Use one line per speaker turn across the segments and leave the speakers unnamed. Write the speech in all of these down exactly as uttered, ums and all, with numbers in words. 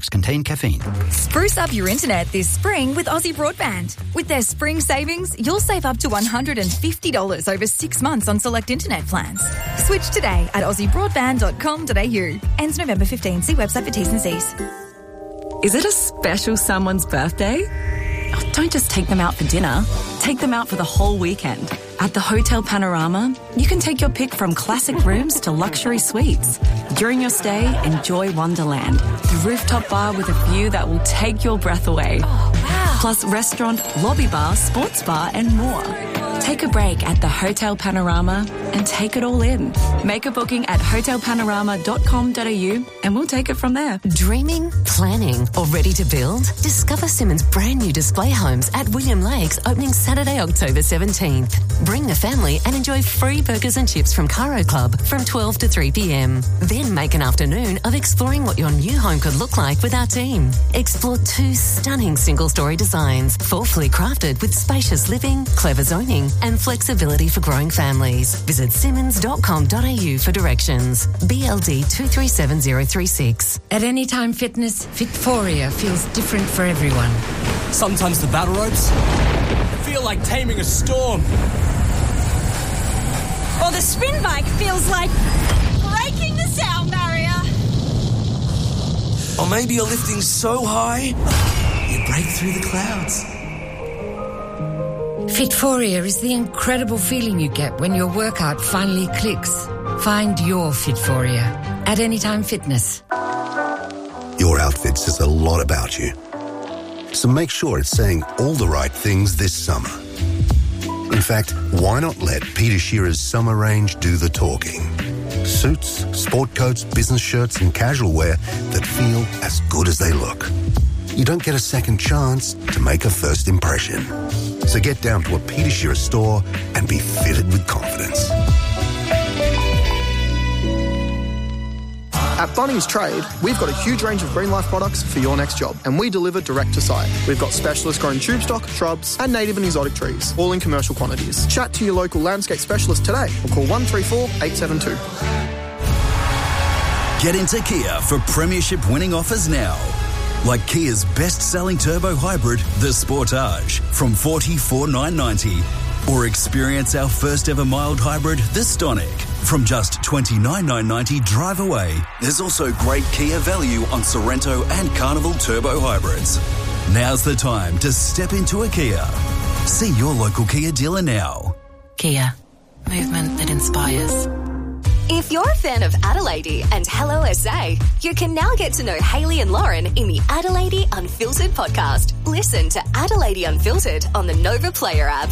Contain caffeine.
Spruce up your internet this spring with Aussie Broadband. With their spring savings, you'll save up to one hundred fifty dollars over six months on select internet plans. Switch today at aussie broadband dot com dot a u. Ends November fifteenth. See website for T's and C's.
Is it a special someone's birthday? Oh, don't just take them out for dinner. Take them out for the whole weekend. At the Hotel Panorama, you can take your pick from classic rooms to luxury suites. During your stay, enjoy Wonderland, the rooftop bar with a view that will take your breath away.
Oh, wow.
Plus restaurant, lobby bar, sports bar and more. Take a break at the Hotel Panorama and take it all in. Make a booking at hotel panorama dot com dot a u and we'll take it from there.
Dreaming, planning or ready to build? Discover Simmons' brand new display homes at William Lakes opening Saturday, October seventeenth. Bring the family and enjoy free burgers and chips from Caro Club from twelve to three p m. Then make an afternoon of exploring what your new home could look like with our team. Explore two stunning single-story designs, thoughtfully crafted with spacious living, clever zoning and flexibility for growing families. Visit simmons dot com dot a u for directions. B L D two three seven zero three six.
At Anytime Fitness, Fitforia feels different for everyone.
Sometimes the battle ropes feel like taming a storm.
Or the spin bike feels like breaking the sound barrier.
Or maybe you're lifting so high, you break through the clouds.
Fitforia is the incredible feeling you get when your workout finally clicks. Find your Fitforia at Anytime Fitness.
Your outfit says a lot about you. So make sure it's saying all the right things this summer. In fact, why not let Peter Shearer's summer range do the talking? Suits, sport coats, business shirts and casual wear that feel as good as they look. You don't get a second chance to make a first impression. So get down to a Peter Shearer store and be fitted with confidence.
At Bunnings Trade, we've got a huge range of Green Life products for your next job, and we deliver direct to site. We've got specialist grown tube stock, shrubs, and native and exotic trees, all in commercial quantities. Chat to your local landscape specialist today or call one three four, eight seven two.
Get into Kia for premiership winning offers now. Like Kia's best-selling turbo hybrid, the Sportage, from forty-four thousand nine hundred ninety dollars. Or experience our first-ever mild hybrid, the Stonic, from just twenty-nine thousand nine hundred ninety dollars drive away. There's also great Kia value on Sorrento and Carnival turbo hybrids. Now's the time to step into a Kia. See your local Kia dealer now.
Kia. Movement that inspires.
If you're a fan of Adelaide and Hello S A, you can now get to know Hayley and Lauren in the Adelaide Unfiltered podcast. Listen to Adelaide Unfiltered on the Nova Player app.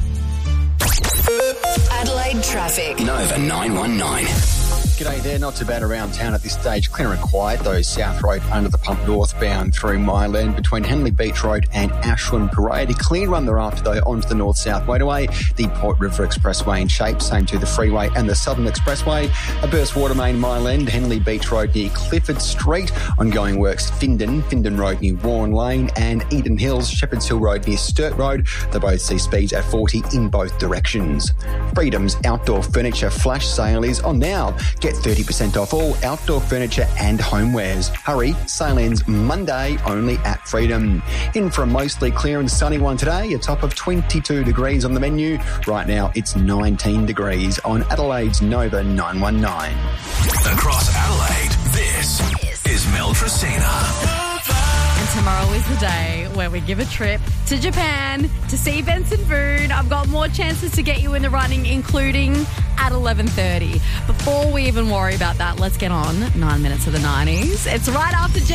Adelaide traffic.
Nova nine one nine. G'day there, not too bad around town at this stage. Clear and quiet though, South Road under the pump northbound through Mile End between Henley Beach Road and Ashwin Parade. A clear run thereafter though onto the North-South Motorway, the Port River Expressway in shape, same to the freeway and the Southern Expressway. A burst water main Mile End, Henley Beach Road near Clifford Street. Ongoing works Findon, Findon Road near Warren Lane and Eden Hills, Shepherd's Hill Road near Sturt Road. They both see speeds at forty in both directions. Freedom's outdoor furniture flash sale is on now. Get thirty percent off all outdoor furniture and homewares. Hurry, sale ends Monday only at Freedom. In for a mostly clear and sunny one today, a top of twenty-two degrees on the menu. Right now it's nineteen degrees on Adelaide's Nova nine one nine.
Across Adelaide, this is Mel Tracina.
And tomorrow is the day where we give a trip to Japan to see Benson Boone. I've got more chances to get you in the running, including at eleven thirty. Before we even worry about that, let's get on nine minutes of the nineties. It's right after G